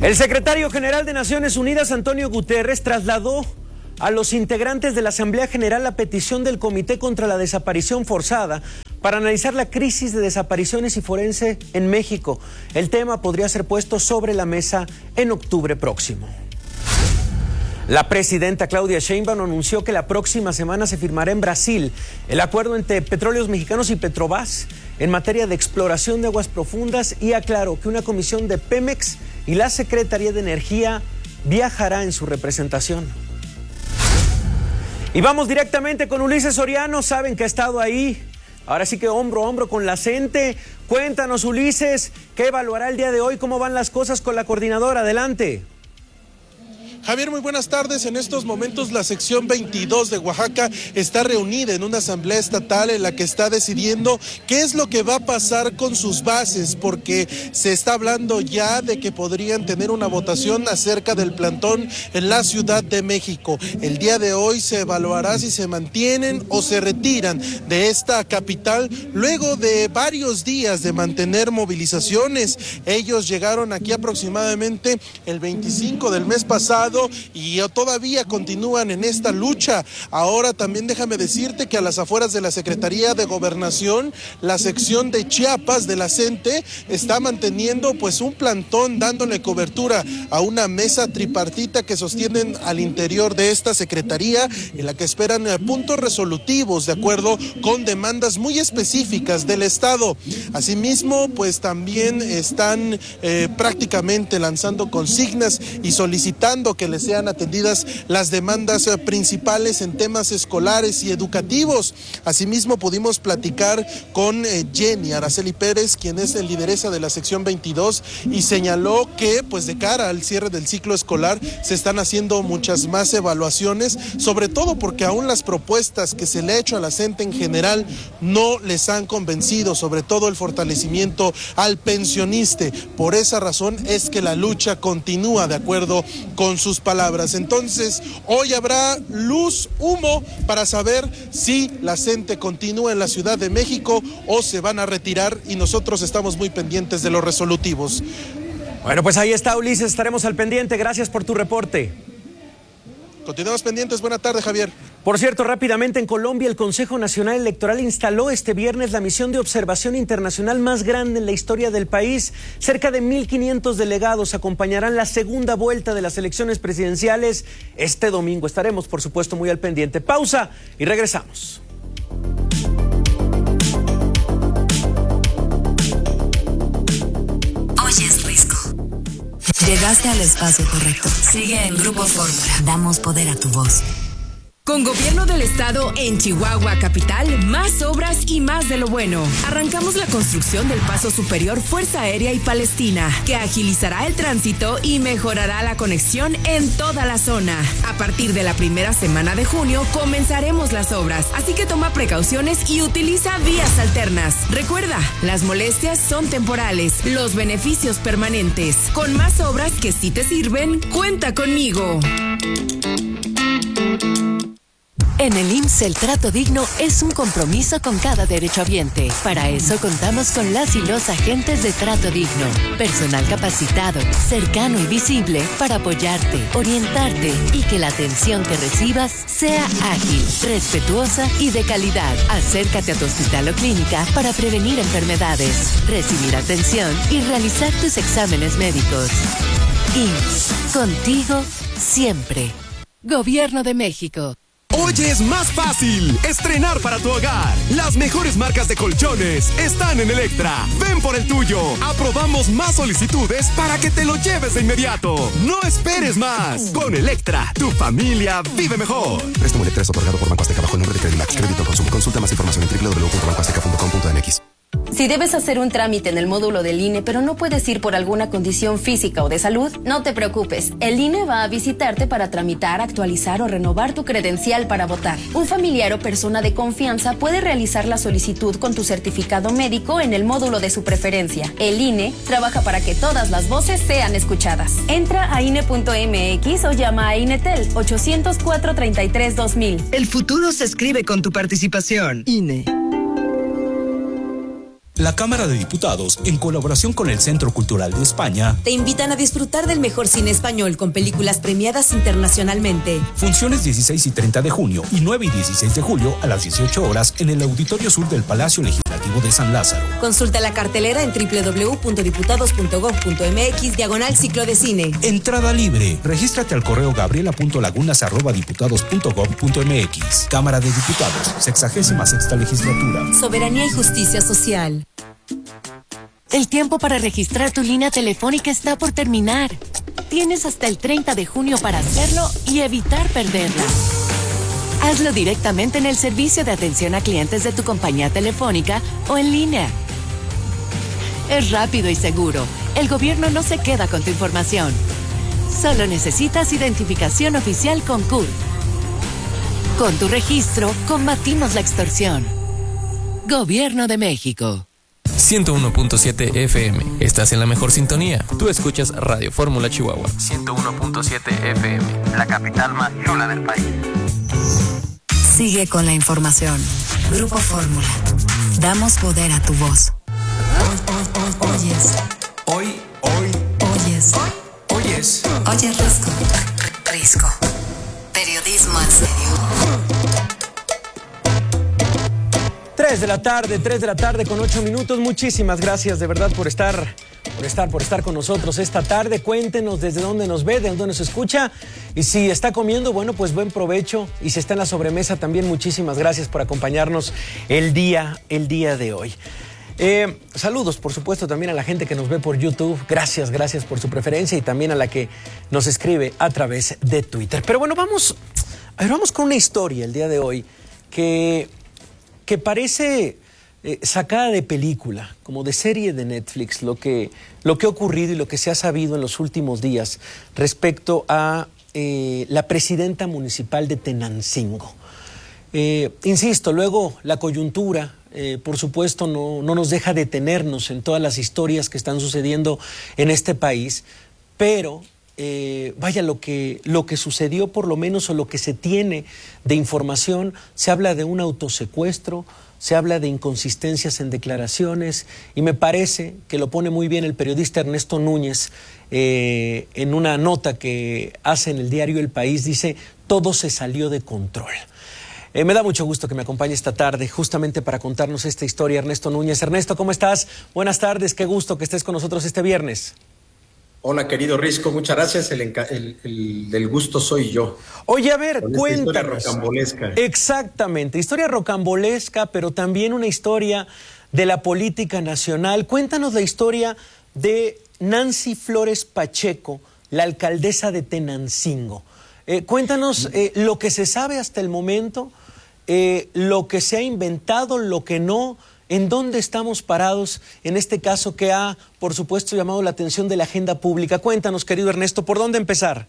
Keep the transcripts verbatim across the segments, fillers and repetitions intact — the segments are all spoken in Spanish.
El secretario general de Naciones Unidas, Antonio Guterres, trasladó a los integrantes de la Asamblea General la petición del Comité contra la Desaparición Forzada para analizar la crisis de desapariciones y forense en México. El tema podría ser puesto sobre la mesa en octubre próximo. La presidenta Claudia Sheinbaum anunció que la próxima semana se firmará en Brasil el acuerdo entre Petróleos Mexicanos y Petrobras en materia de exploración de aguas profundas y aclaró que una comisión de Pemex y la Secretaría de Energía viajará en su representación. Y vamos directamente con Ulises Soriano, saben que ha estado ahí, ahora sí que hombro a hombro con la CENTE. Cuéntanos, Ulises, ¿qué evaluará el día de hoy? ¿Cómo van las cosas con la coordinadora? Adelante. Javier, muy buenas tardes. En estos momentos la sección veintidós de Oaxaca está reunida en una asamblea estatal en la que está decidiendo qué es lo que va a pasar con sus bases, porque se está hablando ya de que podrían tener una votación acerca del plantón en la Ciudad de México. El día de hoy se evaluará si se mantienen o se retiran de esta capital luego de varios días de mantener movilizaciones. Ellos llegaron aquí aproximadamente el veinticinco del mes pasado y todavía continúan en esta lucha. Ahora también déjame decirte que a las afueras de la Secretaría de Gobernación, la sección de Chiapas de la CENTE está manteniendo pues un plantón, dándole cobertura a una mesa tripartita que sostienen al interior de esta secretaría, en la que esperan puntos resolutivos de acuerdo con demandas muy específicas del Estado. Asimismo, pues también están eh, prácticamente lanzando consignas y solicitando que les sean atendidas las demandas principales en temas escolares y educativos. Asimismo, pudimos platicar con eh, Jenny Araceli Pérez, quien es la lideresa de la sección veintidós, y señaló que pues de cara al cierre del ciclo escolar se están haciendo muchas más evaluaciones, sobre todo porque aún las propuestas que se le ha hecho a la CENTE en general no les han convencido, sobre todo el fortalecimiento al pensionista. Por esa razón es que la lucha continúa, de acuerdo con sus palabras. Entonces, hoy habrá luz, humo, para saber si la CENTE continúa en la Ciudad de México o se van a retirar, y nosotros estamos muy pendientes de los resolutivos. Bueno, pues ahí está, Ulises, estaremos al pendiente. Gracias por tu reporte. Continuamos pendientes. Buena tarde, Javier. Por cierto, rápidamente, en Colombia, el Consejo Nacional Electoral instaló este viernes la misión de observación internacional más grande en la historia del país. Cerca de mil quinientos delegados acompañarán la segunda vuelta de las elecciones presidenciales este domingo. Estaremos, por supuesto, muy al pendiente. Pausa y regresamos. Oyes Risco. Llegaste al espacio correcto. Sigue en Grupo Fórmula. Damos poder a tu voz. Con Gobierno del Estado en Chihuahua Capital, más obras y más de lo bueno. Arrancamos la construcción del Paso Superior Fuerza Aérea y Palestina, que agilizará el tránsito y mejorará la conexión en toda la zona. A partir de la primera semana de junio comenzaremos las obras, así que toma precauciones y utiliza vías alternas. Recuerda, las molestias son temporales, los beneficios permanentes. Con más obras que sí te sirven, cuenta conmigo. En el I M S S el trato digno es un compromiso con cada derechohabiente. Para eso contamos con las y los agentes de trato digno. Personal capacitado, cercano y visible para apoyarte, orientarte y que la atención que recibas sea ágil, respetuosa y de calidad. Acércate a tu hospital o clínica para prevenir enfermedades, recibir atención y realizar tus exámenes médicos. I M S S, contigo siempre. Gobierno de México. Hoy es más fácil estrenar para tu hogar. Las mejores marcas de colchones están en Electra. Ven por el tuyo. Aprobamos más solicitudes para que te lo lleves de inmediato. No esperes más. Con Electra, tu familia vive mejor. Préstamo Electra es otorgado por Banco Azteca bajo el nombre de Credimax. Crédito al consumo. Consulta más información en doble u doble u doble u punto banco azteca punto com punto m x. Si debes hacer un trámite en el módulo del I N E, pero no puedes ir por alguna condición física o de salud, no te preocupes. El I N E va a visitarte para tramitar, actualizar o renovar tu credencial para votar. Un familiar o persona de confianza puede realizar la solicitud con tu certificado médico en el módulo de su preferencia. El I N E trabaja para que todas las voces sean escuchadas. Entra a I N E punto m x o llama a INETEL ochocientos cuatro treinta y tres dos mil. El futuro se escribe con tu participación. I N E. La Cámara de Diputados, en colaboración con el Centro Cultural de España, te invitan a disfrutar del mejor cine español con películas premiadas internacionalmente. Funciones dieciséis y treinta de junio y nueve y dieciséis de julio a las dieciocho horas en el Auditorio Sur del Palacio Legislativo de San Lázaro. Consulta la cartelera en doble u doble u doble u punto diputados punto gob punto eme equis diagonal ciclo de cine. Entrada libre. Regístrate al correo gabriela punto lagunas arroba diputados punto gob punto eme equis. Cámara de Diputados, sexagésima sexta legislatura. Soberanía y justicia social. El tiempo para registrar tu línea telefónica está por terminar. Tienes hasta el treinta de junio para hacerlo y evitar perderla. Hazlo directamente en el servicio de atención a clientes de tu compañía telefónica o en línea. Es rápido y seguro. El gobierno no se queda con tu información. Solo necesitas identificación oficial con C U R. Con tu registro, combatimos la extorsión. Gobierno de México. ciento uno punto siete F M. Estás en la mejor sintonía. Tú escuchas Radio Fórmula Chihuahua. ciento uno punto siete F M. La capital más chula del país. Sigue con la información. Grupo Fórmula. Damos poder a tu voz. Oyes. Hoy, hoy. Oyes. Oyes. Oyes Risco. Risco. Periodismo en serio. tres de la tarde, tres de la tarde con ocho minutos. Muchísimas gracias de verdad por estar, por estar, por estar con nosotros esta tarde. Cuéntenos desde dónde nos ve, de dónde nos escucha. Y si está comiendo, bueno, pues buen provecho. Y si está en la sobremesa también, muchísimas gracias por acompañarnos el día, el día de hoy. Eh, saludos, por supuesto, también a la gente que nos ve por YouTube. Gracias, gracias por su preferencia y también a la que nos escribe a través de Twitter. Pero bueno, vamos, a ver, vamos con una historia el día de hoy que... que parece eh, sacada de película, como de serie de Netflix, lo que, lo que ha ocurrido y lo que se ha sabido en los últimos días respecto a eh, la presidenta municipal de Tenancingo. Eh, insisto, luego la coyuntura, eh, por supuesto, no, no nos deja detenernos en todas las historias que están sucediendo en este país, pero... Eh, vaya, lo que, lo que sucedió por lo menos o lo que se tiene de información, se habla de un autosecuestro, se habla de inconsistencias en declaraciones y me parece que lo pone muy bien el periodista Ernesto Núñez eh, en una nota que hace en el diario El País, dice, todo se salió de control. Eh, me da mucho gusto que me acompañe esta tarde justamente para contarnos esta historia Ernesto Núñez. Ernesto, ¿cómo estás? Buenas tardes, qué gusto que estés con nosotros este viernes. Hola, querido Risco, muchas gracias. El, el, el del gusto soy yo. Oye, a ver, con cuéntanos. Historia rocambolesca. Exactamente, historia rocambolesca, pero también una historia de la política nacional. Cuéntanos la historia de Nancy Flores Pacheco, la alcaldesa de Tenancingo. Eh, cuéntanos eh, lo que se sabe hasta el momento, eh, lo que se ha inventado, lo que no. ¿En dónde estamos parados en este caso que ha, por supuesto, llamado la atención de la agenda pública? Cuéntanos, querido Ernesto, ¿por dónde empezar?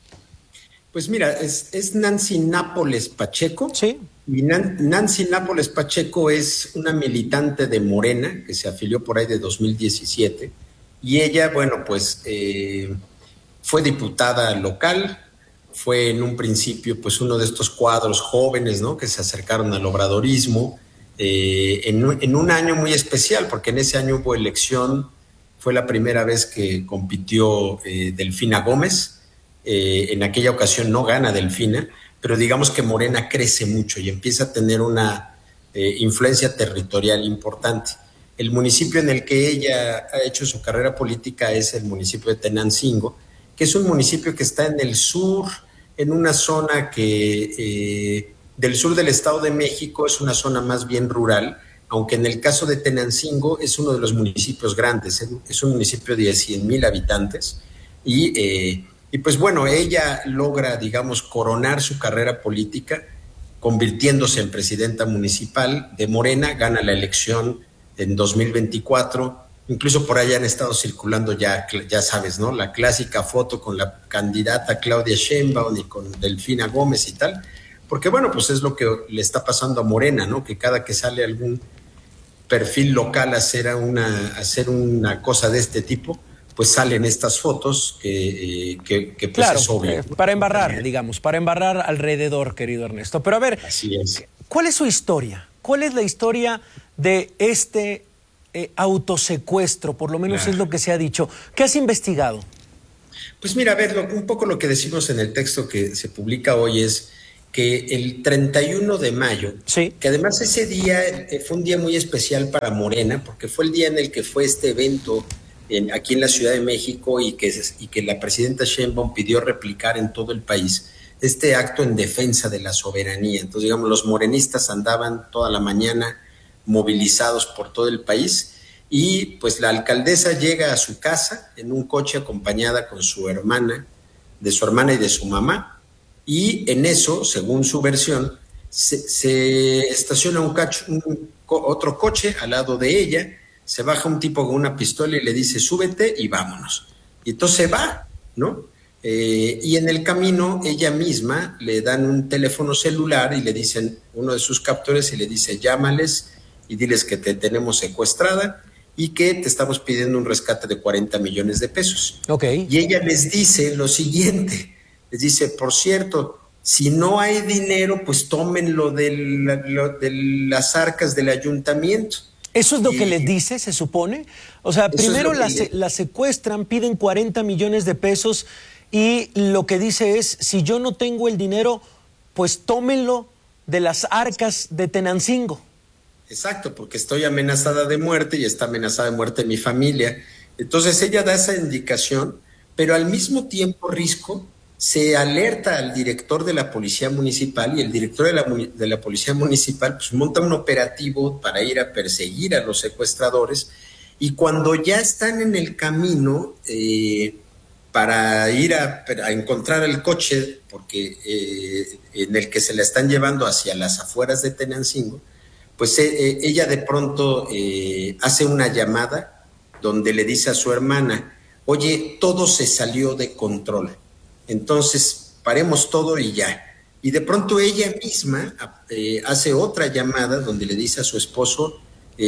Pues mira, es, es Nancy Nápoles Pacheco. Sí. Y Nan, Nancy Nápoles Pacheco es una militante de Morena que se afilió por ahí de dos mil diecisiete. Y ella, bueno, pues eh, fue diputada local, fue en un principio pues uno de estos cuadros jóvenes, ¿no?, que se acercaron al obradorismo. Eh, en, en un año muy especial, porque en ese año hubo elección, fue la primera vez que compitió eh, Delfina Gómez, eh, en aquella ocasión no gana Delfina, pero digamos que Morena crece mucho y empieza a tener una eh, influencia territorial importante. El municipio en el que ella ha hecho su carrera política es el municipio de Tenancingo, que es un municipio que está en el sur, en una zona que... Eh, del sur del Estado de México, es una zona más bien rural, aunque en el caso de Tenancingo es uno de los municipios grandes, es un municipio de cien mil habitantes, y, eh, y pues bueno, ella logra, digamos, coronar su carrera política, convirtiéndose en presidenta municipal de Morena, gana la elección en dos mil veinticuatro, incluso por allá han estado circulando ya, ya sabes, ¿no?, la clásica foto con la candidata Claudia Sheinbaum y con Delfina Gómez y tal, porque bueno, pues es lo que le está pasando a Morena, ¿no?, que cada que sale algún perfil local a hacer una, a hacer una cosa de este tipo, pues salen estas fotos que, eh, que, que pues claro, es obvio. Eh, para embarrar, digamos, para embarrar alrededor, querido Ernesto. Pero a ver, así es. ¿Cuál es su historia? ¿Cuál es la historia de este eh, autosecuestro, por lo menos Claro. es lo que se ha dicho. ¿Qué has investigado? Pues mira, a ver, lo, un poco lo que decimos en el texto que se publica hoy es que el treinta y uno de mayo, sí. que además ese día eh, fue un día muy especial para Morena, porque fue el día en el que fue este evento en, aquí en la Ciudad de México y que, y que la presidenta Sheinbaum pidió replicar en todo el país este acto en defensa de la soberanía. Entonces, digamos, los morenistas andaban toda la mañana movilizados por todo el país y pues la alcaldesa llega a su casa en un coche acompañada con su hermana, de su hermana y de su mamá, y en eso, según su versión, se, se estaciona un, cacho, un otro coche al lado de ella, se baja un tipo con una pistola y le dice súbete y vámonos. Y entonces se va, ¿no? Eh, y en el camino ella misma le dan un teléfono celular y le dicen, uno de sus captores y le dice llámales y diles que te tenemos secuestrada y que te estamos pidiendo un rescate de cuarenta millones de pesos. Okay. Y ella les dice lo siguiente, les dice, por cierto, si no hay dinero, pues tómenlo de, la, lo, de las arcas del ayuntamiento. ¿Eso es lo y, que les dice, se supone? O sea, primero la, se, la secuestran, piden cuarenta millones de pesos y lo que dice es, si yo no tengo el dinero, pues tómenlo de las arcas de Tenancingo. Exacto, porque estoy amenazada de muerte y está amenazada de muerte mi familia. Entonces ella da esa indicación, pero al mismo tiempo, Risco, se alerta al director de la policía municipal y el director de la, de la policía municipal pues monta un operativo para ir a perseguir a los secuestradores y cuando ya están en el camino eh, para ir a, a encontrar el coche porque eh, en el que se la están llevando hacia las afueras de Tenancingo, pues eh, ella de pronto eh, hace una llamada donde le dice a su hermana, oye, todo se salió de control. Entonces, paremos todo y ya. Y de pronto ella misma eh, hace otra llamada donde le dice a su esposo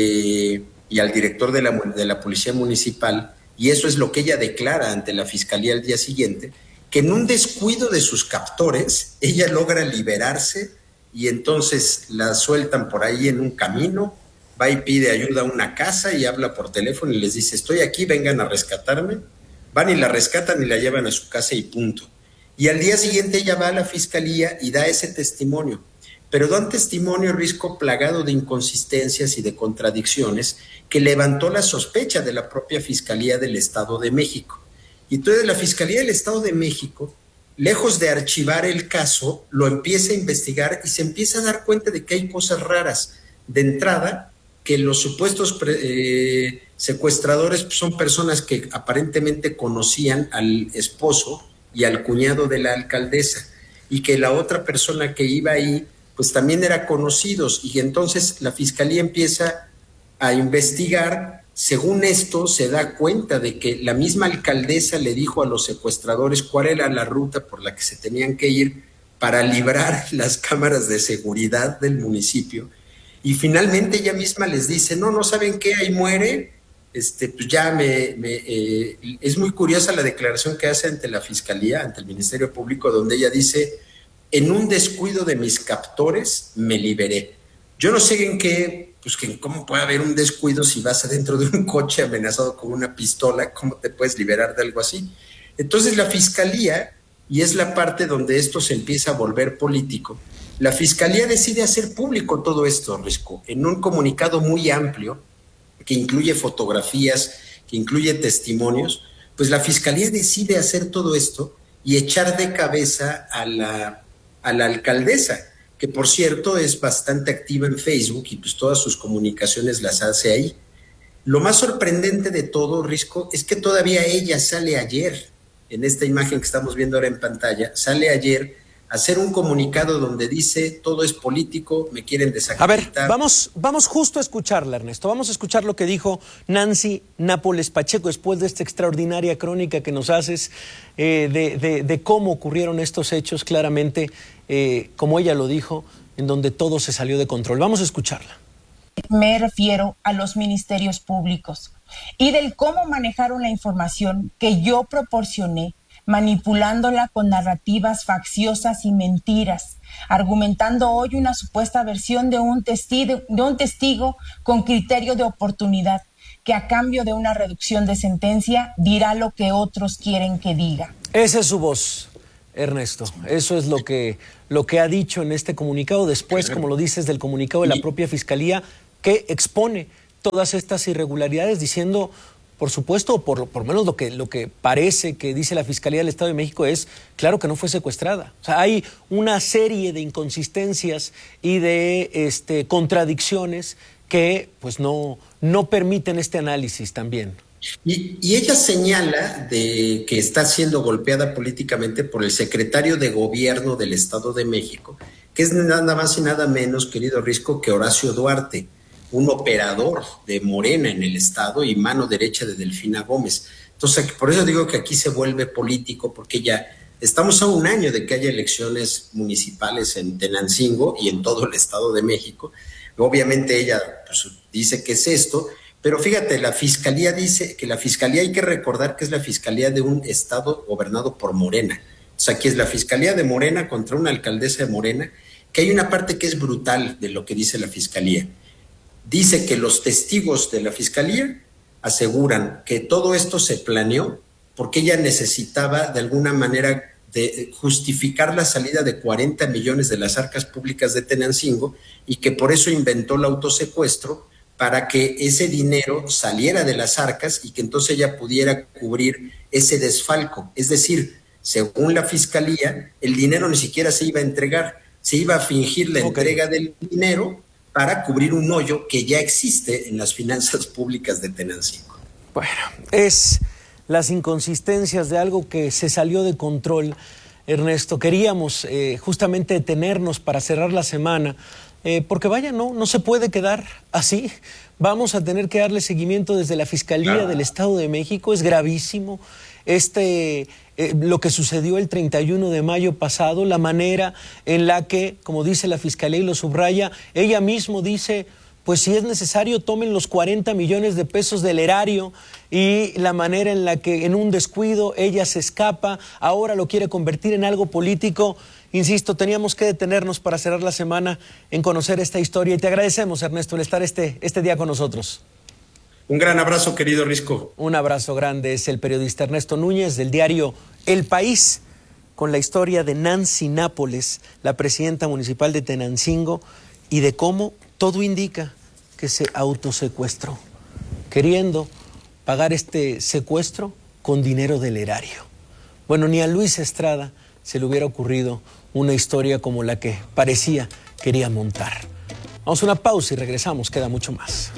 eh, y al director de la, de la policía municipal, y eso es lo que ella declara ante la fiscalía al día siguiente, que en un descuido de sus captores, ella logra liberarse y entonces la sueltan por ahí en un camino, va y pide ayuda a una casa y habla por teléfono y les dice, estoy aquí, vengan a rescatarme. Van y la rescatan y la llevan a su casa y punto. Y al día siguiente ella va a la fiscalía y da ese testimonio. Pero da un testimonio, Risco, plagado de inconsistencias y de contradicciones que levantó la sospecha de la propia Fiscalía del Estado de México. Y entonces la Fiscalía del Estado de México, lejos de archivar el caso, lo empieza a investigar y se empieza a dar cuenta de que hay cosas raras. De entrada, que los supuestos eh, secuestradores pues, son personas que aparentemente conocían al esposo y al cuñado de la alcaldesa y que la otra persona que iba ahí pues también era conocidos y entonces la fiscalía empieza a investigar. Según esto se da cuenta de que la misma alcaldesa le dijo a los secuestradores cuál era la ruta por la que se tenían que ir para librar las cámaras de seguridad del municipio. Y finalmente ella misma les dice, no, no saben qué, ahí muere, este, pues ya me... me eh, es muy curiosa la declaración que hace ante la Fiscalía, ante el Ministerio Público, donde ella dice, en un descuido de mis captores me liberé. Yo no sé en qué, pues que cómo puede haber un descuido si vas adentro de un coche amenazado con una pistola, ¿cómo te puedes liberar de algo así? Entonces la Fiscalía, y es la parte donde esto se empieza a volver político, la Fiscalía decide hacer público todo esto, Risco, en un comunicado muy amplio que incluye fotografías, que incluye testimonios, pues la Fiscalía decide hacer todo esto y echar de cabeza a la, a la alcaldesa, que por cierto es bastante activa en Facebook y pues todas sus comunicaciones las hace ahí. Lo más sorprendente de todo, Risco, es que todavía ella sale ayer, en esta imagen que estamos viendo ahora en pantalla, sale ayer hacer un comunicado donde dice todo es político, me quieren desacreditar. A ver, vamos, vamos justo a escucharla, Ernesto. Vamos a escuchar lo que dijo Nancy Nápoles Pacheco después de esta extraordinaria crónica que nos haces eh, de, de, de cómo ocurrieron estos hechos, claramente, eh, como ella lo dijo, en donde todo se salió de control. Vamos a escucharla. Me refiero a los ministerios públicos y del cómo manejaron la información que yo proporcioné, manipulándola con narrativas facciosas y mentiras, argumentando hoy una supuesta versión de un testigo, de un testigo con criterio de oportunidad, que a cambio de una reducción de sentencia dirá lo que otros quieren que diga. Esa es su voz, Ernesto. Eso es lo que, lo que ha dicho en este comunicado. Después, como lo dices, del comunicado de la propia Fiscalía, que expone todas estas irregularidades, diciendo, por supuesto, o por, por lo menos lo que, lo que parece que dice la Fiscalía del Estado de México es, claro que no fue secuestrada. O sea, hay una serie de inconsistencias y de este, contradicciones que pues no, no permiten este análisis también. Y, y ella señala de que está siendo golpeada políticamente por el secretario de Gobierno del Estado de México, que es nada más y nada menos, querido Risco, que Horacio Duarte, un operador de Morena en el Estado y mano derecha de Delfina Gómez. Entonces, por eso digo que aquí se vuelve político, porque ya estamos a un año de que haya elecciones municipales en Tenancingo y en todo el Estado de México. Obviamente ella pues, dice que es esto, pero fíjate, la Fiscalía dice que la Fiscalía hay que recordar que es la Fiscalía de un Estado gobernado por Morena. O sea, aquí es la Fiscalía de Morena contra una alcaldesa de Morena, que hay una parte que es brutal de lo que dice la Fiscalía. Dice que los testigos de la Fiscalía aseguran que todo esto se planeó porque ella necesitaba de alguna manera de justificar la salida de cuarenta millones de las arcas públicas de Tenancingo y que por eso inventó el autosecuestro para que ese dinero saliera de las arcas y que entonces ella pudiera cubrir ese desfalco. Es decir, según la Fiscalía, el dinero ni siquiera se iba a entregar, se iba a fingir la okay. entrega del dinero para cubrir un hoyo que ya existe en las finanzas públicas de Tenancingo. Bueno, es las inconsistencias de algo que se salió de control, Ernesto. Queríamos eh, justamente detenernos para cerrar la semana, eh, porque vaya, no, no se puede quedar así. Vamos a tener que darle seguimiento desde la Fiscalía claro. del Estado de México. Es gravísimo este... Eh, lo que sucedió el treinta y uno de mayo pasado, la manera en la que, como dice la Fiscalía y lo subraya, ella mismo dice, pues si es necesario tomen los cuarenta millones de pesos del erario, y la manera en la que en un descuido ella se escapa, ahora lo quiere convertir en algo político. Insisto, teníamos que detenernos para cerrar la semana en conocer esta historia y te agradecemos, Ernesto, el estar este, este día con nosotros. Un gran abrazo, querido Risco. Un abrazo grande. Es el periodista Ernesto Núñez del diario El País, con la historia de Nancy Nápoles, la presidenta municipal de Tenancingo, y de cómo todo indica que se autosecuestró, queriendo pagar este secuestro con dinero del erario. Bueno, ni a Luis Estrada se le hubiera ocurrido una historia como la que parecía quería montar. Vamos a una pausa y regresamos, queda mucho más.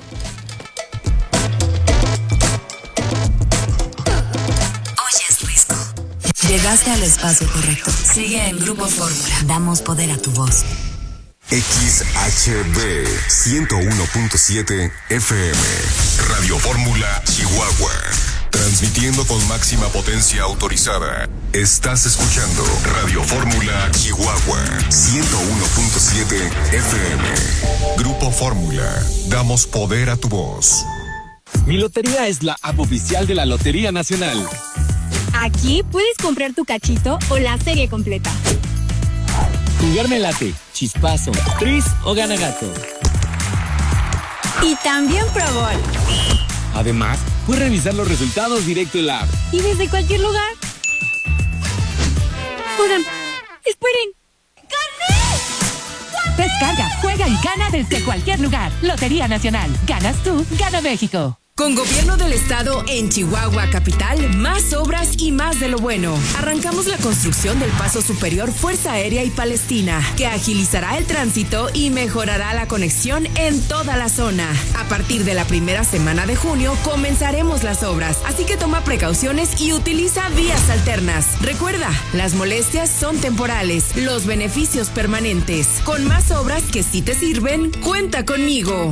Llegaste al espacio correcto. Sigue en Grupo Fórmula. Damos poder a tu voz. X H B ciento uno punto siete F M. Radio Fórmula Chihuahua. Transmitiendo con máxima potencia autorizada. Estás escuchando Radio Fórmula Chihuahua ciento uno punto siete F M. Grupo Fórmula. Damos poder a tu voz. Mi Lotería es la app oficial de la Lotería Nacional. Aquí puedes comprar tu cachito o la serie completa. Jugar late, chispazo, tris o gana gato. Y también Pro Bowl. Además, puedes revisar los resultados directo en la app. Y desde cualquier lugar. Oigan, esperen. ¡Gané! ¡Gané! Descarga, juega y gana desde cualquier lugar. Lotería Nacional. Ganas tú, gana México. Con Gobierno del Estado en Chihuahua Capital, más obras y más de lo bueno. Arrancamos la construcción del Paso Superior Fuerza Aérea y Palestina, que agilizará el tránsito y mejorará la conexión en toda la zona. A partir de la primera semana de junio comenzaremos las obras, así que toma precauciones y utiliza vías alternas. Recuerda, las molestias son temporales, los beneficios permanentes. Con más obras que sí te sirven, cuenta conmigo.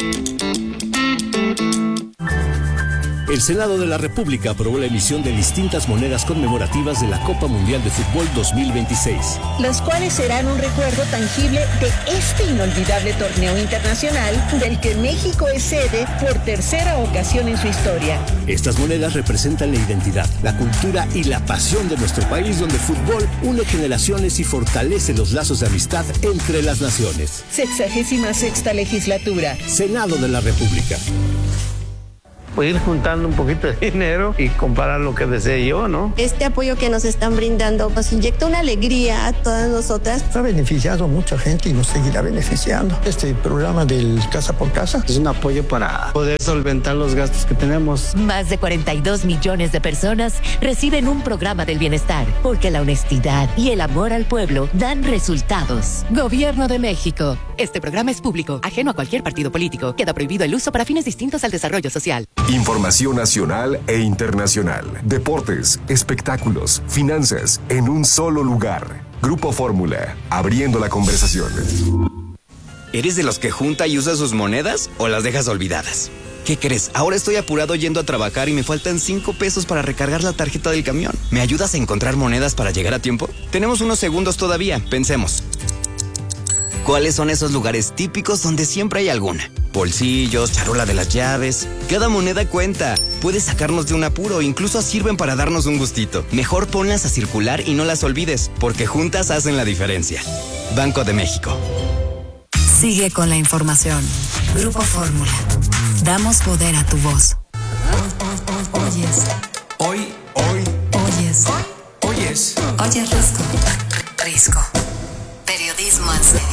El Senado de la República aprobó la emisión de distintas monedas conmemorativas de la Copa Mundial de Fútbol dos mil veintiséis. Las cuales serán un recuerdo tangible de este inolvidable torneo internacional del que México es sede por tercera ocasión en su historia. Estas monedas representan la identidad, la cultura y la pasión de nuestro país, donde el fútbol une generaciones y fortalece los lazos de amistad entre las naciones. Sexagésima sexta legislatura. Senado de la República. pues ir juntando un poquito de dinero y comprar lo que desee yo, ¿no? Este apoyo que nos están brindando nos inyecta una alegría a todas nosotras. Ha beneficiado a mucha gente y nos seguirá beneficiando. Este programa del Casa por Casa es un apoyo para poder solventar los gastos que tenemos. Más de cuarenta y dos millones de personas reciben un programa del bienestar, porque la honestidad y el amor al pueblo dan resultados. Gobierno de México. Este programa es público, ajeno a cualquier partido político. Queda prohibido el uso para fines distintos al desarrollo social. Información nacional e internacional. Deportes, espectáculos, finanzas, en un solo lugar. Grupo Fórmula, abriendo la conversación. ¿Eres de los que junta y usa sus monedas o las dejas olvidadas? ¿Qué crees? Ahora estoy apurado yendo a trabajar y me faltan cinco pesos para recargar la tarjeta del camión. ¿Me ayudas a encontrar monedas para llegar a tiempo? Tenemos unos segundos todavía, pensemos. ¿Cuáles son esos lugares típicos donde siempre hay alguna? Bolsillos, charola de las llaves. Cada moneda cuenta. Puede sacarnos de un apuro, incluso sirven para darnos un gustito. Mejor ponlas a circular y no las olvides, porque juntas hacen la diferencia. Banco de México. Sigue con la información. Grupo Fórmula. Damos poder a tu voz. Oyes. Hoy, hoy. Oyes. Oyes. Oyes Risco. Risco. Periodismo en serio.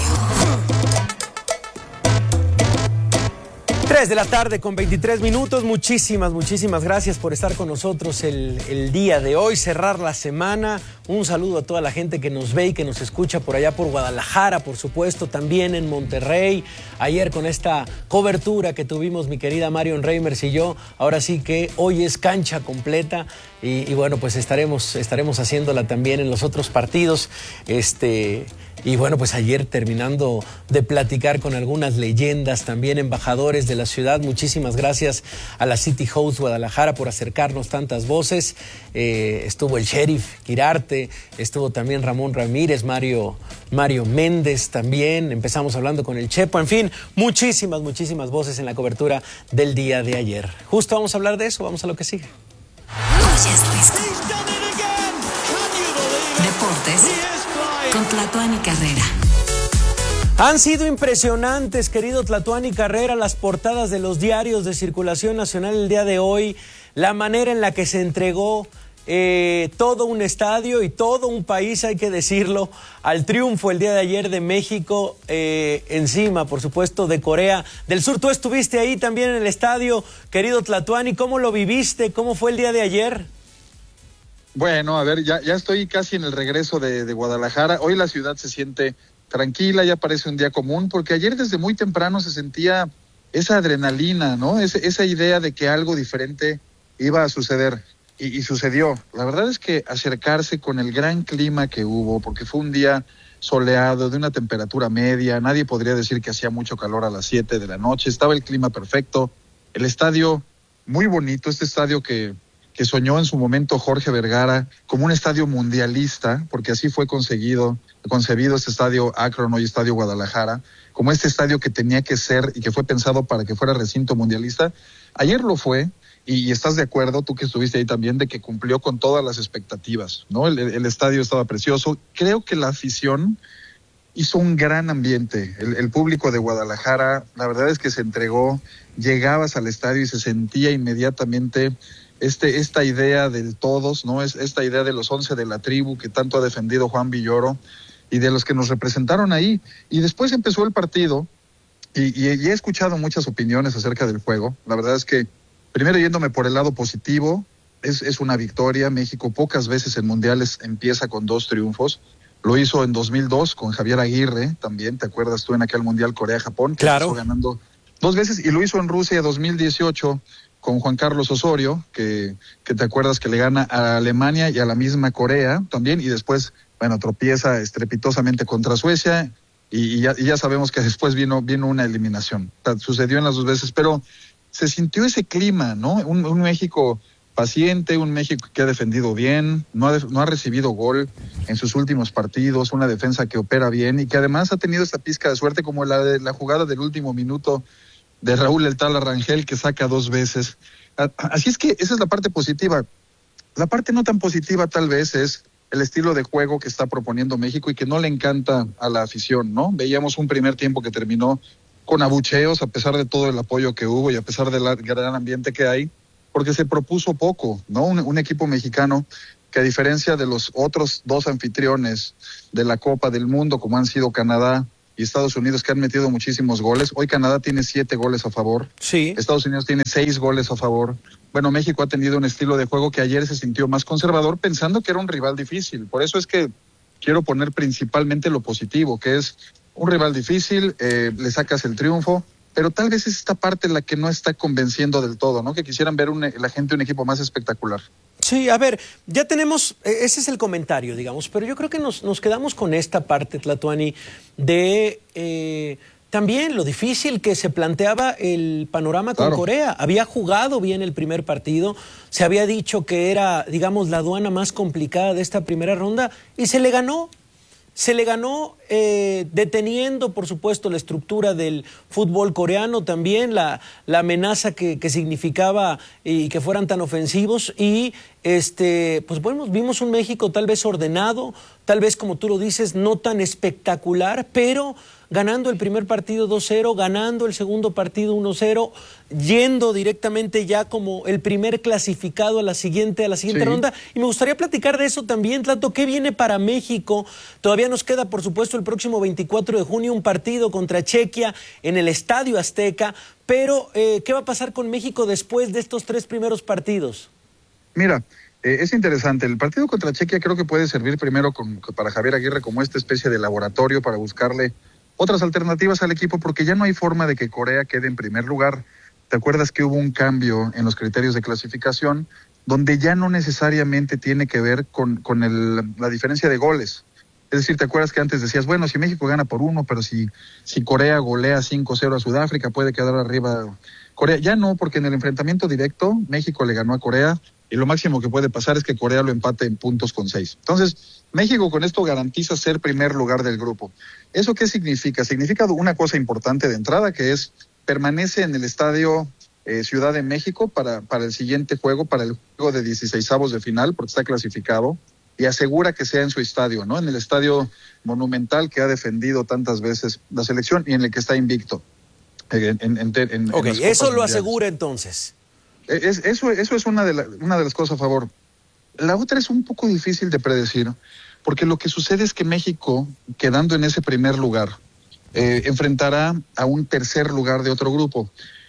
tres de la tarde con veintitrés minutos. Muchísimas, muchísimas gracias por estar con nosotros el, el día de hoy, cerrar la semana. Un saludo a toda la gente que nos ve y que nos escucha por allá por Guadalajara, por supuesto, también en Monterrey. Ayer con esta cobertura que tuvimos mi querida Marion Reimers y yo, ahora sí que hoy es cancha completa y, y bueno, pues estaremos, estaremos haciéndola también en los otros partidos. Este... Y bueno, pues ayer terminando de platicar con algunas leyendas, también embajadores de la ciudad. Muchísimas gracias a la City House Guadalajara por acercarnos tantas voces. Eh, estuvo el sheriff Quirarte, estuvo también Ramón Ramírez, Mario, Mario Méndez también. Empezamos hablando con el Chepo. En fin, muchísimas, muchísimas voces en la cobertura del día de ayer. Justo vamos a hablar de eso, vamos a lo que sigue. Deportes con Tlatuani Carrera. Han sido impresionantes, querido Tlatuani Carrera, las portadas de los diarios de circulación nacional el día de hoy, la manera en la que se entregó eh, todo un estadio y todo un país, hay que decirlo, al triunfo el día de ayer de México, eh, encima, por supuesto, de Corea del Sur. Tú estuviste ahí también en el estadio, querido Tlatuani, ¿cómo lo viviste? ¿Cómo fue el día de ayer? Bueno, a ver, ya, ya estoy casi en el regreso de, de Guadalajara. Hoy la ciudad se siente tranquila, ya parece un día común, porque ayer desde muy temprano se sentía esa adrenalina, ¿no? Ese, esa idea de que algo diferente iba a suceder, y, y sucedió. La verdad es que acercarse con el gran clima que hubo, porque fue un día soleado, de una temperatura media, nadie podría decir que hacía mucho calor a las siete de la noche, estaba el clima perfecto, el estadio muy bonito, este estadio que... que soñó en su momento Jorge Vergara como un estadio mundialista, porque así fue conseguido, concebido este estadio Akron, hoy Estadio Guadalajara, como este estadio que tenía que ser y que fue pensado para que fuera recinto mundialista. Ayer lo fue, y, y estás de acuerdo, tú que estuviste ahí también, de que cumplió con todas las expectativas, ¿no? El, el estadio estaba precioso. Creo que la afición hizo un gran ambiente. El, el público de Guadalajara, la verdad es que se entregó, llegabas al estadio y se sentía inmediatamente Este, esta idea del todos, ¿no? Es esta idea de los once de la tribu que tanto ha defendido Juan Villoro y de los que nos representaron ahí. Y después empezó el partido y, y, y he escuchado muchas opiniones acerca del juego. La verdad es que, primero yéndome por el lado positivo, es, es una victoria. México pocas veces en mundiales empieza con dos triunfos. Lo hizo en dos mil dos con Javier Aguirre también, ¿te acuerdas tú en aquel mundial Corea-Japón? Que claro. Empezó ganando dos veces, y lo hizo en Rusia dos mil dieciocho con Juan Carlos Osorio, que, que te acuerdas que le gana a Alemania y a la misma Corea también, y después, bueno, tropieza estrepitosamente contra Suecia, y, y, ya, y ya sabemos que después vino, vino una eliminación. O sea, sucedió en las dos veces, pero se sintió ese clima, ¿no? Un, un México paciente, un México que ha defendido bien, no ha, no ha recibido gol en sus últimos partidos, una defensa que opera bien, y que además ha tenido esta pizca de suerte como la de la jugada del último minuto de Raúl El Tala Rangel, que saca dos veces. Así es que esa es la parte positiva. La parte no tan positiva tal vez es el estilo de juego que está proponiendo México y que no le encanta a la afición, ¿no? Veíamos un primer tiempo que terminó con abucheos a pesar de todo el apoyo que hubo y a pesar del gran ambiente que hay, porque se propuso poco, ¿no? Un, un equipo mexicano que a diferencia de los otros dos anfitriones de la Copa del Mundo, como han sido Canadá y Estados Unidos, que han metido muchísimos goles. Hoy Canadá tiene siete goles a favor. Sí. Estados Unidos tiene seis goles a favor. Bueno, México ha tenido un estilo de juego que ayer se sintió más conservador, pensando que era un rival difícil. Por eso es que quiero poner principalmente lo positivo, que es un rival difícil, eh, le sacas el triunfo, pero tal vez es esta parte la que no está convenciendo del todo, ¿no? Que quisieran ver un, la gente un equipo más espectacular. Sí, a ver, ya tenemos, ese es el comentario, digamos, pero yo creo que nos, nos quedamos con esta parte, Tlatuani, de eh, también lo difícil que se planteaba el panorama con Claro. Corea. Había jugado bien el primer partido, se había dicho que era, digamos, la aduana más complicada de esta primera ronda y se le ganó. Se le ganó eh, deteniendo, por supuesto, la estructura del fútbol coreano, también la, la amenaza que, que significaba y que fueran tan ofensivos. Y este, pues bueno, vimos un México tal vez ordenado, tal vez, como tú lo dices, no tan espectacular, pero ganando el primer partido dos cero, ganando el segundo partido uno cero, yendo directamente ya como el primer clasificado a la siguiente, a la siguiente Sí. ronda. Y me gustaría platicar de eso también, Tlato. ¿Qué viene para México? Todavía nos queda, por supuesto, el próximo veinticuatro de junio un partido contra Chequia en el Estadio Azteca. Pero, eh, ¿qué va a pasar con México después de estos tres primeros partidos? Mira, eh, es interesante. El partido contra Chequia creo que puede servir primero con, para Javier Aguirre como esta especie de laboratorio para buscarle otras alternativas al equipo, porque ya no hay forma de que Corea quede en primer lugar. ¿Te acuerdas que hubo un cambio en los criterios de clasificación donde ya no necesariamente tiene que ver con, con el, la diferencia de goles? Es decir, ¿te acuerdas que antes decías, bueno, si México gana por uno, pero si, si Corea golea cinco cero a Sudáfrica, puede quedar arriba Corea? Ya no, porque en el enfrentamiento directo México le ganó a Corea y lo máximo que puede pasar es que Corea lo empate en puntos con seis. Entonces, México con esto garantiza ser primer lugar del grupo. ¿Eso qué significa? Significa una cosa importante de entrada, que es permanece en el estadio eh, Ciudad de México para, para el siguiente juego, para el juego de dieciseisavos de final, porque está clasificado, y asegura que sea en su estadio, ¿no? En el estadio monumental que ha defendido tantas veces la selección y en el que está invicto. En, en, en, en, Ok, en eso lo mundiales. asegura entonces. Es, eso, eso es una de, la, una de las cosas a favor. La otra es un poco difícil de predecir, porque lo que sucede es que México, quedando en ese primer lugar, eh, enfrentará a un tercer lugar de otro grupo.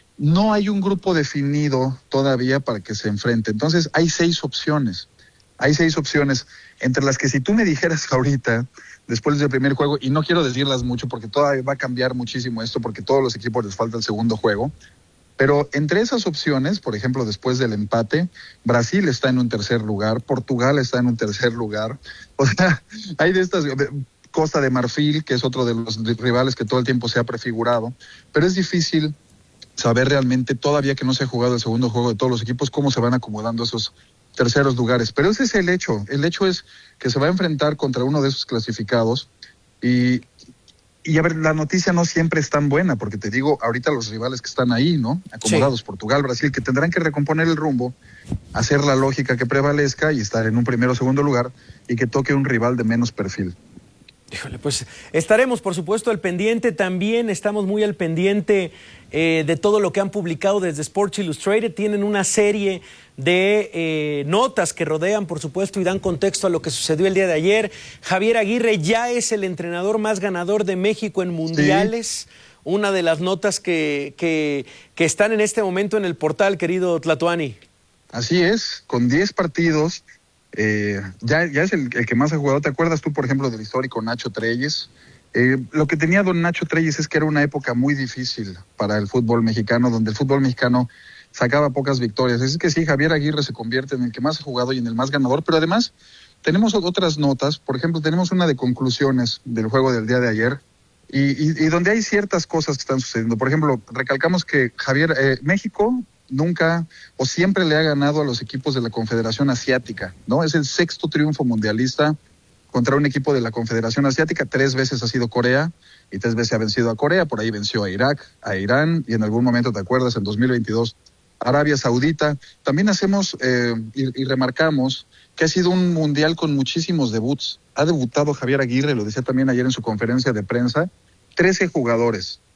No hay un grupo definido todavía para que se enfrente. Entonces hay seis opciones. Hay seis opciones, entre las que si tú me dijeras ahorita, después del primer juego, y no quiero decirlas mucho porque todavía va a cambiar muchísimo esto, porque todos los equipos les falta el segundo juego, pero entre esas opciones, por ejemplo, después del empate, Brasil está en un tercer lugar, Portugal está en un tercer lugar, o sea, hay de estas, Costa de Marfil, que es otro de los rivales que todo el tiempo se ha prefigurado, pero es difícil saber realmente, todavía que no se ha jugado el segundo juego de todos los equipos, cómo se van acomodando esos terceros lugares. Pero ese es el hecho, el hecho es que se va a enfrentar contra uno de esos clasificados y, y a ver, la noticia no siempre es tan buena, porque te digo, ahorita los rivales que están ahí, ¿no? Acomodados, sí. Portugal, Brasil, que tendrán que recomponer el rumbo, hacer la lógica que prevalezca y estar en un primero o segundo lugar y que toque un rival de menos perfil. Híjole, pues estaremos, por supuesto, al pendiente. También estamos muy al pendiente eh, de todo lo que han publicado desde Sports Illustrated. Tienen una serie de eh, notas que rodean, por supuesto, y dan contexto a lo que sucedió el día de ayer. Javier Aguirre ya es el entrenador más ganador de México en mundiales. Sí. Una de las notas que, que, que están en este momento en el portal, querido Tlatuani. Así es, con diez partidos. Eh, ya, ya es el, el que más ha jugado. ¿Te acuerdas tú, por ejemplo, del histórico Nacho Treyes? Eh, lo que tenía don Nacho Treyes es que era una época muy difícil para el fútbol mexicano, donde el fútbol mexicano sacaba pocas victorias. Es que sí, Javier Aguirre se convierte en el que más ha jugado y en el más ganador, pero además tenemos otras notas. Por ejemplo, tenemos una de conclusiones del juego del día de ayer y, y, y donde hay ciertas cosas que están sucediendo. Por ejemplo, recalcamos que Javier, eh, México nunca o siempre le ha ganado a los equipos de la Confederación Asiática, ¿no? Es el sexto triunfo mundialista contra un equipo de la Confederación Asiática. Tres veces ha sido Corea y tres veces ha vencido a Corea. Por ahí venció a Irak, a Irán y en algún momento, ¿te acuerdas? En dos mil veintidós, Arabia Saudita. También hacemos eh, y, y remarcamos que ha sido un mundial con muchísimos debuts. Ha debutado Javier Aguirre, lo decía también ayer en su conferencia de prensa, trece jugadores.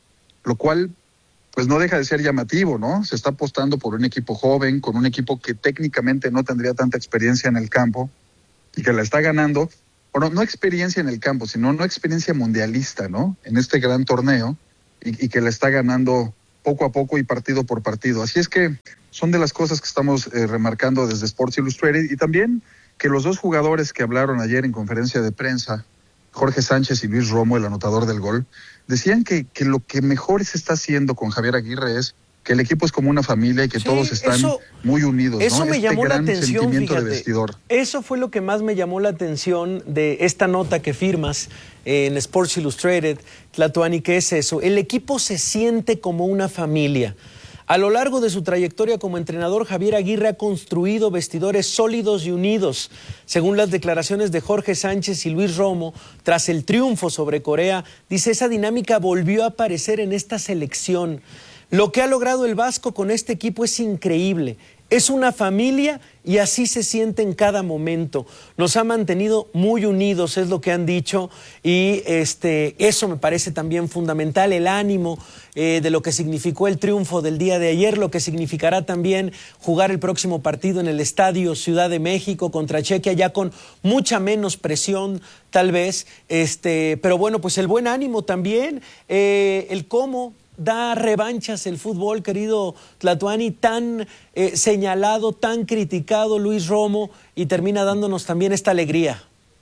lo cual pues no deja de ser llamativo, ¿no? Se está apostando por un equipo joven, con un equipo que técnicamente no tendría tanta experiencia en el campo y que la está ganando, bueno, no experiencia en el campo, sino no experiencia mundialista, ¿no? En este gran torneo y, y que la está ganando poco a poco y partido por partido. Así es que son de las cosas que estamos eh, remarcando desde Sports Illustrated, y también que los dos jugadores que hablaron ayer en conferencia de prensa, Jorge Sánchez y Luis Romo, el anotador del gol, decían que, que lo que mejor se está haciendo con Javier Aguirre es que el equipo es como una familia y que sí, todos están eso, muy unidos. Eso ¿no? me este llamó gran la atención, sentimiento fíjate, de vestidor. Eso fue lo que más me llamó la atención de esta nota que firmas en Sports Illustrated, Tlatuani, que es eso. El equipo se siente como una familia. A lo largo de su trayectoria como entrenador, Javier Aguirre ha construido vestidores sólidos y unidos. Según las declaraciones de Jorge Sánchez y Luis Romo, tras el triunfo sobre Corea, dice, esa dinámica volvió a aparecer en esta selección. Lo que ha logrado el Vasco con este equipo es increíble. Es una familia y así se siente en cada momento. Nos ha mantenido muy unidos, es lo que han dicho, y este, eso me parece también fundamental, el ánimo eh, de lo que significó el triunfo del día de ayer, lo que significará también jugar el próximo partido en el Estadio Ciudad de México contra Chequia, ya con mucha menos presión tal vez, este, pero bueno, pues el buen ánimo también, eh, el cómo da revanchas el fútbol, querido Tlatuani, tan eh, señalado, tan criticado Luis Romo, y termina dándonos también esta alegría.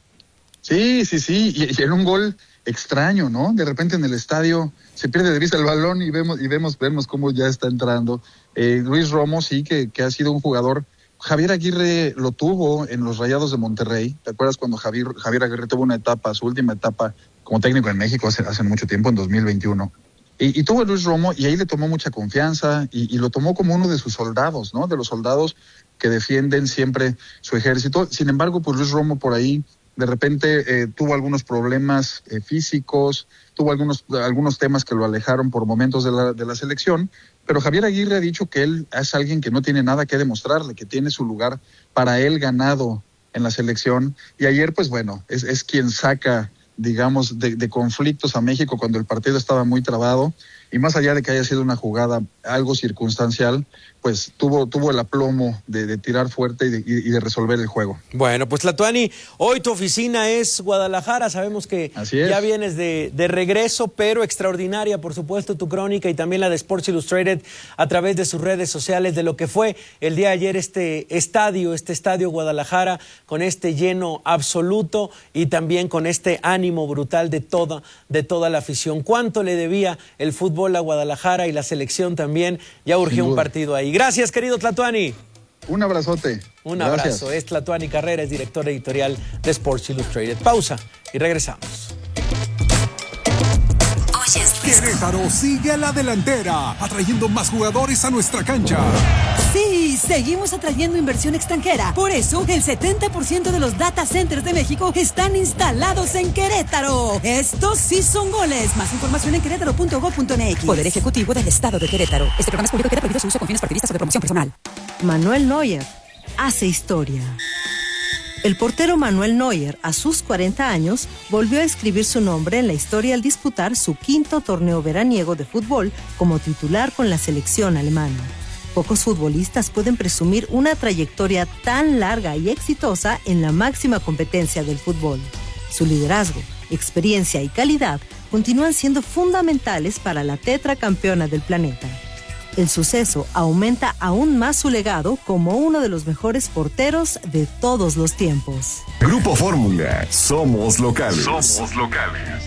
Sí, sí, sí, y, y era un gol extraño, ¿no? De repente en el estadio se pierde de vista el balón y vemos y vemos, vemos cómo ya está entrando. Eh, Luis Romo sí que, que ha sido un jugador. Javier Aguirre lo tuvo en los Rayados de Monterrey. ¿Te acuerdas cuando Javier, Javier Aguirre tuvo una etapa, su última etapa como técnico en México hace, hace mucho tiempo, en dos mil veintiuno? Y, y tuvo a Luis Romo y ahí le tomó mucha confianza y, y lo tomó como uno de sus soldados, ¿no? De los soldados que defienden siempre su ejército. Sin embargo, pues Luis Romo por ahí de repente eh, tuvo algunos problemas eh, físicos, tuvo algunos, algunos temas que lo alejaron por momentos de la, de la selección, pero Javier Aguirre ha dicho que él es alguien que no tiene nada que demostrarle, que tiene su lugar para él ganado en la selección. Y ayer, pues bueno, es, es quien saca, digamos, de, de conflictos a México cuando el partido estaba muy trabado, y más allá de que haya sido una jugada algo circunstancial, pues tuvo, tuvo el aplomo de, de tirar fuerte y de, y de resolver el juego. Bueno, pues Tlatuani, hoy tu oficina es Guadalajara, sabemos que ya vienes de, de regreso, pero extraordinaria, por supuesto, tu crónica y también la de Sports Illustrated a través de sus redes sociales de lo que fue el día de ayer este estadio, este estadio Guadalajara, con este lleno absoluto y también con este ánimo brutal de toda, de toda la afición. ¿Cuánto le debía el fútbol a Guadalajara y la selección también? Ya urgió un partido ahí. Gracias, querido Tlatuani. Un abrazote. Un Gracias. abrazo. Es Tlatuani Carrera, es director editorial de Sports Illustrated. Pausa y regresamos. Querétaro sigue a la delantera, atrayendo más jugadores a nuestra cancha. Sí, seguimos atrayendo inversión extranjera. Por eso, el setenta por ciento de los data centers de México están instalados en Querétaro. Estos sí son goles. Más información en querétaro punto gob punto eme equis. Poder Ejecutivo del Estado de Querétaro. Este programa es público y queda prohibido su uso con fines partidistas o de promoción personal. Manuel Neuer hace historia. El portero Manuel Neuer, a sus cuarenta años, volvió a escribir su nombre en la historia al disputar su quinto torneo veraniego de fútbol como titular con la selección alemana. Pocos futbolistas pueden presumir una trayectoria tan larga y exitosa en la máxima competencia del fútbol. Su liderazgo, experiencia y calidad continúan siendo fundamentales para la tetracampeona del planeta. El suceso aumenta aún más su legado como uno de los mejores porteros de todos los tiempos. Grupo Fórmula, somos locales. Somos locales.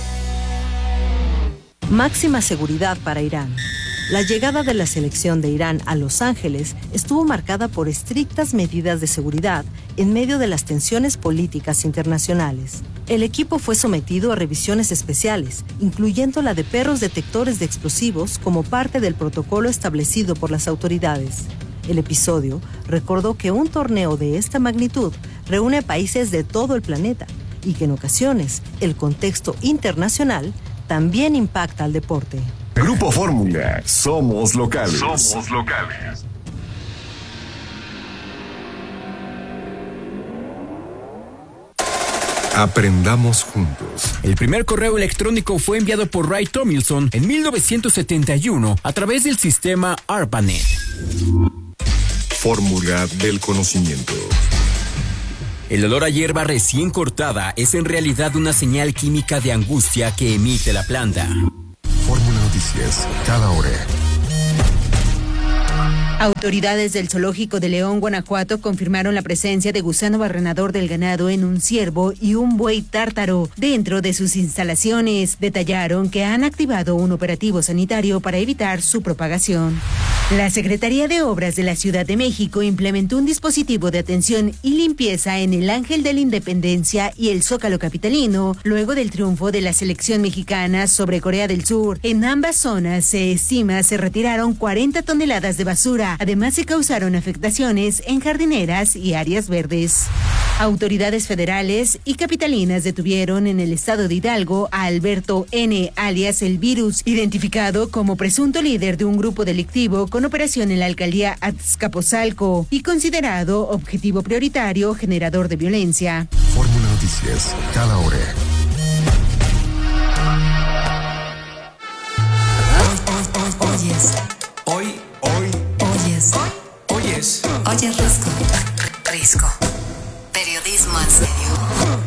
Máxima seguridad para Irán. La llegada de la selección de Irán a Los Ángeles estuvo marcada por estrictas medidas de seguridad en medio de las tensiones políticas internacionales. El equipo fue sometido a revisiones especiales, incluyendo la de perros detectores de explosivos como parte del protocolo establecido por las autoridades. El episodio recordó que un torneo de esta magnitud reúne países de todo el planeta y que en ocasiones el contexto internacional también impacta al deporte. Grupo Fórmula, somos locales. Somos locales. Aprendamos juntos. El primer correo electrónico fue enviado por Ray Tomlinson en mil novecientos setenta y uno a través del sistema ARPANET. Fórmula del conocimiento. El olor a hierba recién cortada es en realidad una señal química de angustia que emite la planta. Fórmula Noticias, cada hora. Autoridades del Zoológico de León, Guanajuato, confirmaron la presencia de gusano barrenador del ganado en un ciervo y un buey tártaro dentro de sus instalaciones. Detallaron que han activado un operativo sanitario para evitar su propagación. La Secretaría de Obras de la Ciudad de México implementó un dispositivo de atención y limpieza en el Ángel de la Independencia y el Zócalo capitalino, luego del triunfo de la selección mexicana sobre Corea del Sur. En ambas zonas, se estima, se retiraron cuarenta toneladas de basura. Además, se causaron afectaciones en jardineras y áreas verdes. Autoridades federales y capitalinas detuvieron en el estado de Hidalgo a Alberto N., alias El Virus, identificado como presunto líder de un grupo delictivo con operación en la alcaldía Azcapotzalco y considerado objetivo prioritario generador de violencia. Fórmula Noticias, cada hora. Oyes. Hoy, hoy, Oyes. oyes. Oyes Risco. Risco. Periodismo en serio.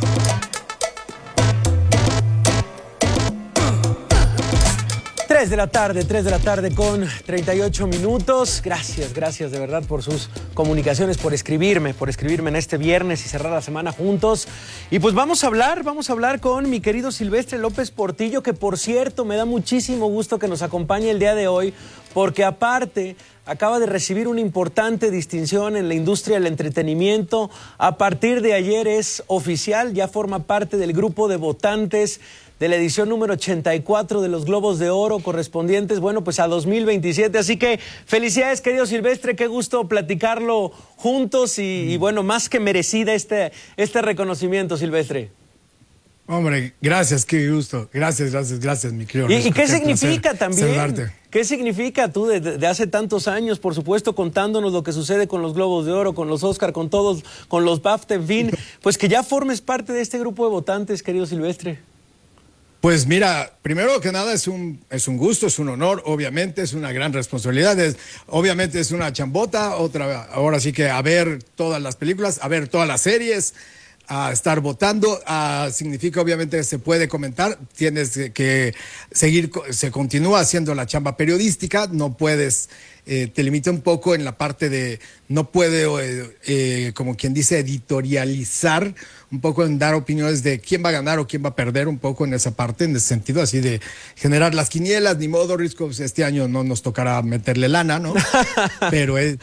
tres de la tarde, tres de la tarde con treinta y ocho minutos. Gracias, gracias de verdad por sus comunicaciones, por escribirme, por escribirme en este viernes y cerrar la semana juntos. Y pues vamos a hablar, vamos a hablar con mi querido Silvestre López Portillo, que por cierto me da muchísimo gusto que nos acompañe el día de hoy, porque aparte acaba de recibir una importante distinción en la industria del entretenimiento. A partir de ayer es oficial, ya forma parte del grupo de votantes de la edición número ochenta y cuatro de los Globos de Oro correspondientes, bueno, pues a dos mil veintisiete. Así que felicidades, querido Silvestre, qué gusto platicarlo juntos y, y bueno, más que merecida este, este reconocimiento, Silvestre. Hombre, gracias, qué gusto. Gracias, gracias, gracias, mi querido. ¿Y, ¿y qué significa también? Saludarte. ¿Qué significa tú de, de hace tantos años, por supuesto, contándonos lo que sucede con los Globos de Oro, con los Oscar, con todos, con los BAFTA, en fin, pues que ya formes parte de este grupo de votantes, querido Silvestre? Pues mira, primero que nada es un, es un gusto, es un honor, obviamente es una gran responsabilidad, es, obviamente es una chambota, otra, ahora sí que a ver todas las películas, a ver todas las series, a estar votando, a, significa obviamente que se puede comentar, tienes que seguir, se continúa haciendo la chamba periodística, no puedes, eh, te limita un poco en la parte de, no puedo, eh, eh, como quien dice, editorializar, un poco en dar opiniones de quién va a ganar o quién va a perder, un poco en esa parte, en ese sentido, así de generar las quinielas, ni modo, Risco, este año no nos tocará meterle lana, ¿no? Pero es,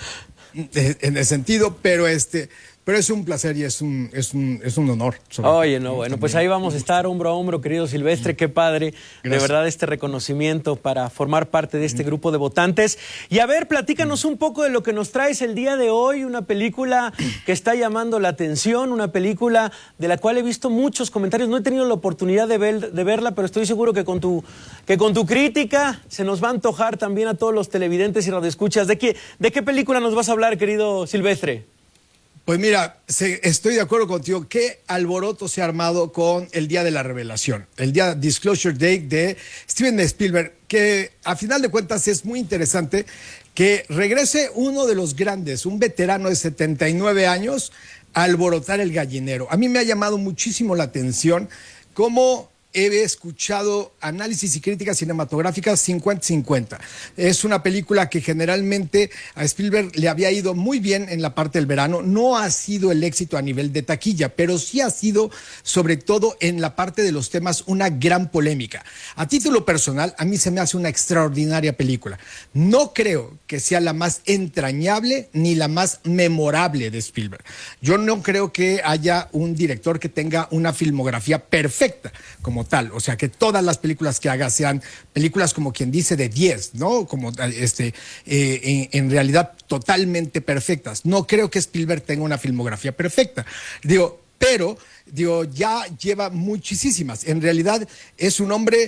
en ese sentido, pero este... Pero es un placer y es un, es un, es un honor. Oye, no, bueno, pues ahí vamos a estar hombro a hombro, querido Silvestre, qué padre, gracias. De verdad, este reconocimiento para formar parte de este grupo de votantes. Y a ver, platícanos un poco de lo que nos traes el día de hoy, una película que está llamando la atención, una película de la cual he visto muchos comentarios, no he tenido la oportunidad de, ver, de verla, pero estoy seguro que con, tu, que con tu crítica se nos va a antojar también a todos los televidentes y radioescuchas. ¿De qué, de qué película nos vas a hablar, querido Silvestre? Pues mira, se, estoy de acuerdo contigo. Qué alboroto se ha armado con el Día de la Revelación, el Día Disclosure Day de Steven Spielberg, que a final de cuentas es muy interesante que regrese uno de los grandes, un veterano de setenta y nueve años, a alborotar el gallinero. A mí me ha llamado muchísimo la atención cómo he escuchado análisis y críticas cinematográficas cincuenta cincuenta. Es una película que generalmente a Spielberg le había ido muy bien en la parte del verano. No ha sido el éxito a nivel de taquilla, pero sí ha sido, sobre todo en la parte de los temas, una gran polémica. A título personal, a mí se me hace una extraordinaria película. No creo que sea la más entrañable ni la más memorable de Spielberg. Yo no creo que haya un director que tenga una filmografía perfecta, como tal, o sea, que todas las películas que haga sean películas como quien dice de diez, ¿no? Como este, eh, en, en realidad totalmente perfectas. No creo que Spielberg tenga una filmografía perfecta. Digo, pero, digo, ya lleva muchísimas. En realidad es un hombre que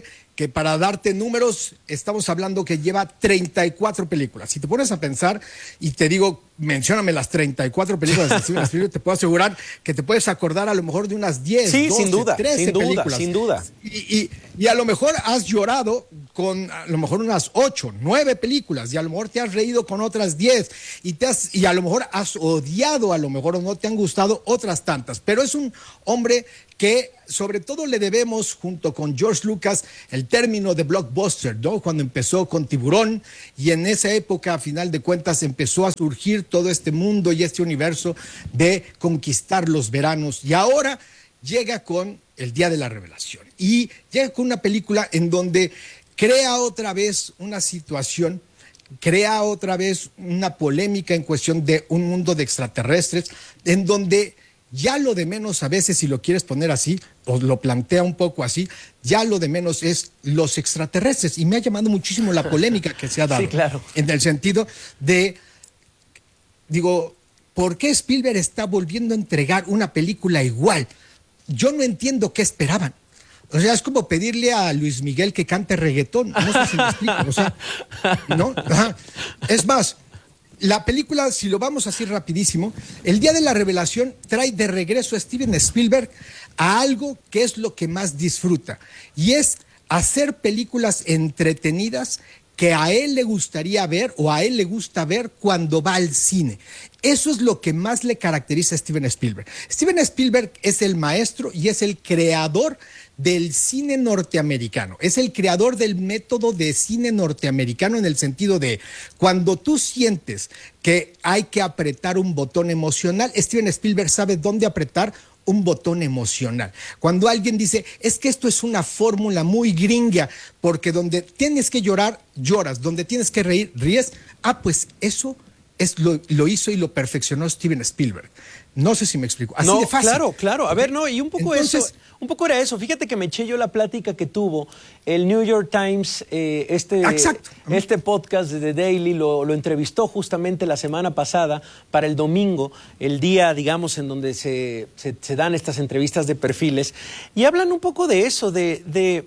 que para darte números, estamos hablando que lleva treinta y cuatro películas. Si te pones a pensar y te digo, mencióname las treinta y cuatro películas de Steven Spielberg, te puedo asegurar que te puedes acordar a lo mejor de unas diez, sí, doce, sin duda, trece sin duda, películas. Sin duda, y, y, y a lo mejor has llorado con a lo mejor unas ocho, nueve películas, y a lo mejor te has reído con otras diez, y, te has, y a lo mejor has odiado, a lo mejor no te han gustado otras tantas. Pero es un hombre que sobre todo le debemos, junto con George Lucas, el término de blockbuster, ¿no? Cuando empezó con Tiburón, y en esa época, a final de cuentas, empezó a surgir todo este mundo y este universo de conquistar los veranos. Y ahora llega con El Día de la Revelación. Y llega con una película en donde crea otra vez una situación, crea otra vez una polémica en cuestión de un mundo de extraterrestres, en donde ya lo de menos a veces, si lo quieres poner así, o lo plantea un poco así, ya lo de menos es los extraterrestres. Y me ha llamado muchísimo la polémica que se ha dado. Sí, claro. En el sentido de, digo, ¿por qué Spielberg está volviendo a entregar una película igual? Yo no entiendo qué esperaban. O sea, es como pedirle a Luis Miguel que cante reggaetón. No sé si me explico. O sea, ¿no? Ajá. Es más, la película, si lo vamos así rapidísimo, El Día de la Revelación trae de regreso a Steven Spielberg a algo que es lo que más disfruta, y es hacer películas entretenidas que a él le gustaría ver o a él le gusta ver cuando va al cine. Eso es lo que más le caracteriza a Steven Spielberg. Steven Spielberg es el maestro y es el creador del cine norteamericano. Es el creador del método de cine norteamericano, en el sentido de cuando tú sientes que hay que apretar un botón emocional, Steven Spielberg sabe dónde apretar un botón emocional. Cuando alguien dice, es que esto es una fórmula muy gringa, porque donde tienes que llorar, lloras, donde tienes que reír, ríes, ah, pues eso es lo, lo hizo y lo perfeccionó Steven Spielberg. No sé si me explico. Así no, de fácil. Claro, claro. A ver, no, y un poco Entonces, eso, un poco era eso. Fíjate que me eché yo la plática que tuvo el New York Times, eh, este, este podcast de The Daily, lo, lo entrevistó justamente la semana pasada para el domingo, el día, digamos, en donde se, se, se dan estas entrevistas de perfiles, y hablan un poco de eso, de... de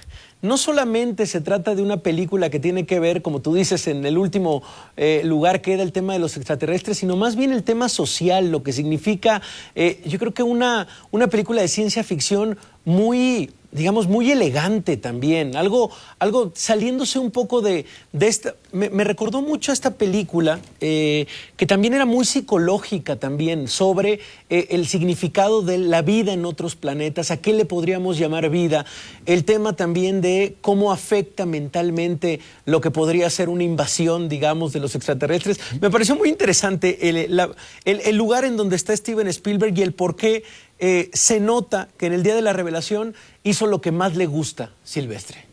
no solamente se trata de una película que tiene que ver, como tú dices, en el último eh, lugar queda el tema de los extraterrestres, sino más bien el tema social, lo que significa, eh, yo creo que una, una película de ciencia ficción muy, digamos, muy elegante también, algo, algo saliéndose un poco de, de esta... Me, me recordó mucho a esta película, eh, que también era muy psicológica también, sobre eh, el significado de la vida en otros planetas, a qué le podríamos llamar vida, el tema también de cómo afecta mentalmente lo que podría ser una invasión, digamos, de los extraterrestres. Me pareció muy interesante el, la, el, el lugar en donde está Steven Spielberg y el por qué eh, se nota que en el Día de la Revelación hizo lo que más le gusta Silvestre.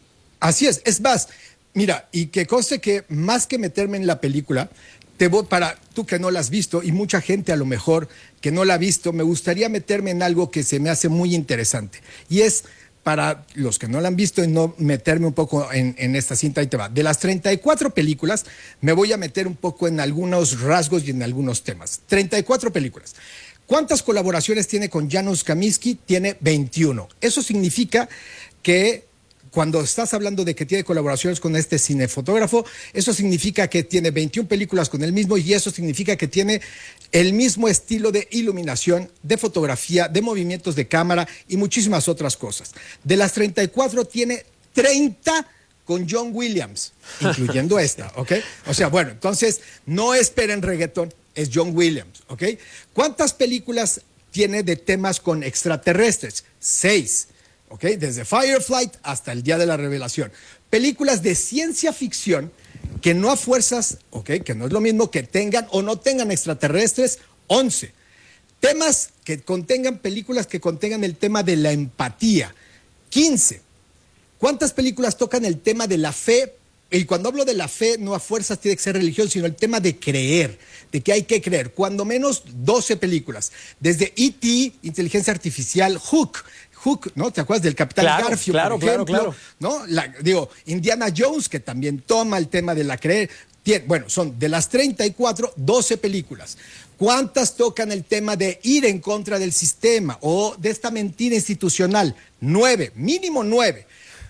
Así es, es más, mira, y que conste que más que meterme en la película, te voy, para tú que no la has visto, y mucha gente a lo mejor que no la ha visto, me gustaría meterme en algo que se me hace muy interesante, y es para los que no la han visto y no meterme un poco en, en esta cinta, ahí te va. De las treinta y cuatro películas, me voy a meter un poco en algunos rasgos y en algunos temas. treinta y cuatro películas. ¿Cuántas colaboraciones tiene con Janusz Kaminski? Tiene veintiuno. Eso significa que cuando estás hablando de que tiene colaboraciones con este cinefotógrafo, eso significa que tiene veintiuna películas con el mismo, y eso significa que tiene el mismo estilo de iluminación, de fotografía, de movimientos de cámara y muchísimas otras cosas. De las treinta y cuatro tiene treinta con John Williams, incluyendo esta, ¿ok? O sea, bueno, entonces no esperen reggaetón, es John Williams, ¿ok? ¿Cuántas películas tiene de temas con extraterrestres? Seis, ¿ok? Desde Firefly hasta El Día de la Revelación. Películas de ciencia ficción que no a fuerzas, ¿ok? Que no es lo mismo que tengan o no tengan extraterrestres, once. Temas que contengan, películas que contengan el tema de la empatía, quince. ¿Cuántas películas tocan el tema de la fe? Y cuando hablo de la fe, no a fuerzas tiene que ser religión, sino el tema de creer, de que hay que creer. Cuando menos doce películas. Desde E T, Inteligencia Artificial, Hook, Hook, ¿no? ¿Te acuerdas del Capitán claro, Garfio, claro, por ejemplo? Claro, claro. ¿No? La, digo, Indiana Jones, que también toma el tema de la creer. Tiene, bueno, son de las treinta y cuatro, doce películas. ¿Cuántas tocan el tema de ir en contra del sistema o de esta mentira institucional? Nueve, mínimo nueve.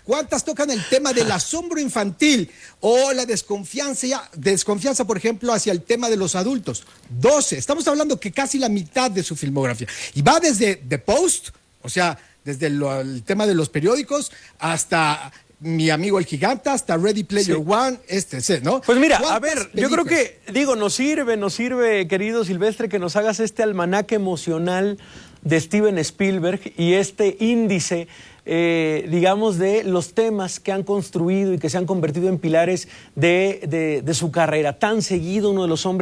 ¿Cuántas tocan el tema del asombro infantil o la desconfianza, desconfianza, por ejemplo, hacia el tema de los adultos? doce. Estamos hablando que casi la mitad de su filmografía. Y va desde The Post, o sea, desde lo, el tema de los periódicos, hasta Mi amigo el gigante, hasta Ready Player sí. One, este, ¿no? Pues mira, a ver, películas? Yo creo que, digo, nos sirve, nos sirve, querido Silvestre, que nos hagas este almanaque emocional de Steven Spielberg y este índice, eh, digamos, de los temas que han construido y que se han convertido en pilares de, de, de su carrera. Tan seguido, uno de los hombres